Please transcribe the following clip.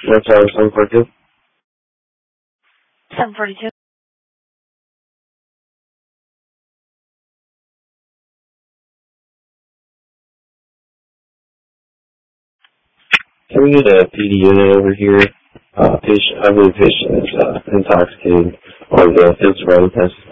That's our 742. 742. Can we get a PD unit over here? Patient, I believe patient is intoxicated, or the physical test